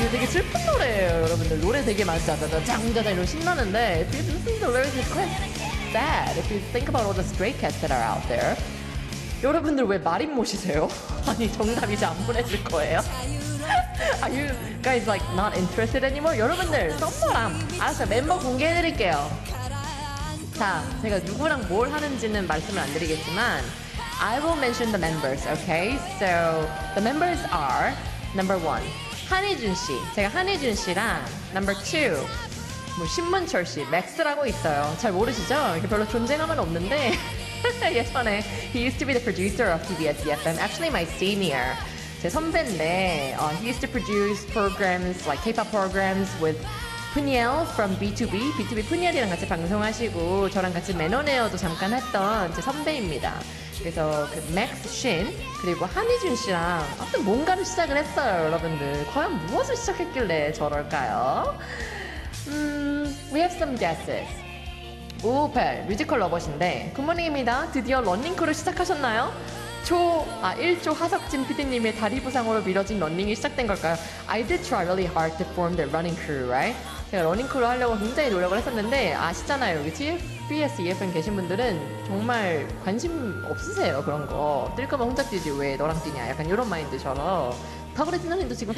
이거 되게 슬픈 노래예요, 여러분들. 노래 되게 많이 짜자자 장자자 이런 신나는데 if you listen to the lyrics, it's quite sad if you think about all the stray cats that are out there. 여러분들 왜 마린 모시세요? 아니 정답 이제 안 보내줄 거예요? Are you guys like not interested anymore? 여러분들 썸머랑 알았어요, 멤버 공개해드릴게요. 자, 제가 누구랑 뭘 하는지는 말씀을 안 드리겠지만 I will mention the members, okay? So the members are number 1 한희준 씨, 제가 한희준 씨랑 number 2 뭐 신문철 씨, 맥스라고 있어요. 잘 모르시죠? 이렇게 별로 존재감은 없는데 예전에 he used to be the producer of TBS EFM, actually my senior. 제 선배인데 he used to produce programs like K-pop programs with 푸니엘 from B2B, B2B 푸니엘이랑 같이 방송하시고 저랑 같이 매너네어도 잠깐 했던 제 선배입니다. 그래서 그 맥스 신 그리고 한희준 씨랑 아무튼 뭔가를 시작을 했어요, 여러분들. 과연 무엇을 시작했길래 저럴까요? We have some guesses. 558 뮤지컬 러버신데 굿모닝입니다. 드디어 런닝크루 시작하셨나요? 1조 하석진 PD님의 다리 부상으로 미뤄진 런닝이 시작된 걸까요? I did try really hard to form the running crew, right? 제가 러닝크루 하려고 굉장히 노력을 했었는데 아시잖아요. 여기 TBS EFM 계신 분들은 정말 관심 없으세요. 그런 거. 뛸 거면 혼자 뛰지 왜 너랑 뛰냐. 약간 이런 마인드처럼. 다그레진 선생님도 지금